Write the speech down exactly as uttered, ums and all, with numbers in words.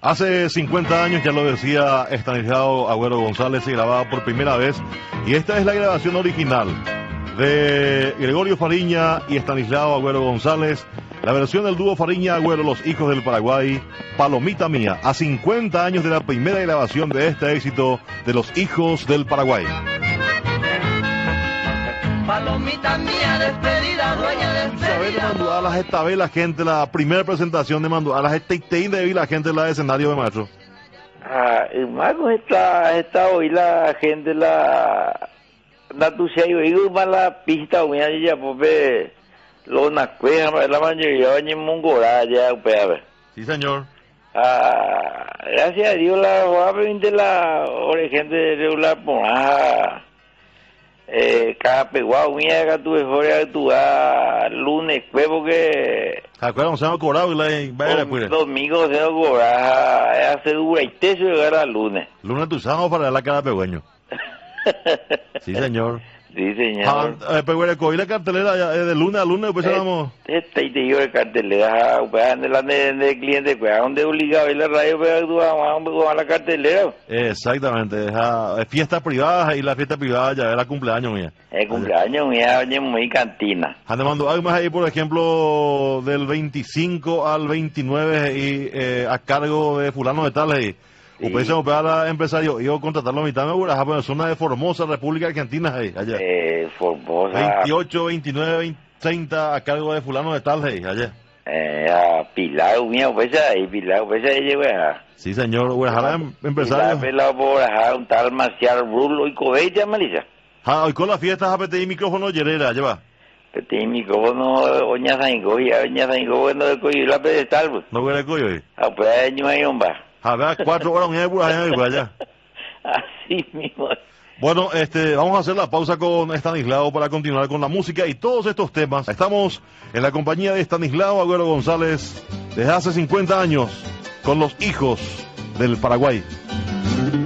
Hace cincuenta años, ya lo decía Estanislao Agüero González, se grababa por primera vez, y esta es la grabación original de Gregorio Fariña y Estanislao Agüero González, la versión del dúo Fariña Agüero, Los Hijos del Paraguay, Palomita Mía, a cincuenta años de la primera grabación de este éxito de Los Hijos del Paraguay. Palomita mía, despedida, dueña despedida. Isabel de Mandualas, esta vez la gente, la primera presentación de Mandualas, esta y de la gente la escenario de maestro. Ah, hermano, esta, esta hoy la gente la la tuya y oigo más la pista mía ya pues lo na cueva la mayoría en Mongora ya pues. Sí, señor. Ah, gracias a Dios la obviamente la gente de la ponja eh cada peguado mía que tu fuera tu lunes pues porque acuerdan se han cobrado y la vaya pues domingo se han cobrado hace dura y te llegar al lunes lunes tu sábado para la cara pegueño. Sí, señor. Sí, señor. Ah, eh, pero cogí la cartelera ya, eh, de lunes a lunes, pues vamos. Este y te digo de cartelera, pues de la de cliente, pues donde obligado y la radio, pues tú vamos a la cartelera. Exactamente, es fiesta privada y la fiesta privada ya era cumpleaños mía. El cumpleaños mía, oye, muy cantina. Ande mando algo más ahí, por ejemplo, del veinticinco al veintinueve y eh, a cargo de fulano de tal y usted se opera empresario, yo contratarlo a mitad de Buraja, pero es una de Formosa, República Argentina, ahí, allá. Eh, Formosa. veintiocho, veintinueve, treinta a cargo de fulano de tal, ahí, allá. Eh, a Pilar, mío, pues ahí, Pilar, pues ahí lleva. Sí, señor, Buraja, empresario. Pilar, Buraja, un tal Marcial Rulo y Cobella, Melissa. Ah, hoy con las fiestas a pedir micrófono, Yerera, lleva. Pedir micrófono, Oña Zaingo, y Oña Zaingo, bueno, de coger la pedestal, pues. No huele coyo, eh. Ah, pues ahí no hay hombre. A ver, cuatro horas, un día de Buraja, y por allá. Así mismo. Bueno, este, vamos a hacer la pausa con Estanislao para continuar con la música y todos estos temas. Estamos en la compañía de Estanislao Agüero González desde hace cincuenta años con Los Hijos del Paraguay.